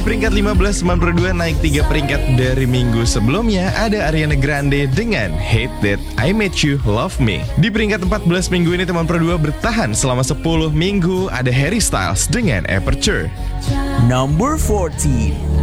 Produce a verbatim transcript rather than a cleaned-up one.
peringkat lima belas teman Pro dua naik tiga peringkat dari minggu sebelumnya, ada Ariana Grande dengan Hate That I Made You Love Me. Di peringkat empat belas minggu ini teman Pro dua bertahan selama sepuluh minggu, ada Harry Styles dengan Aperture. Number fourteen.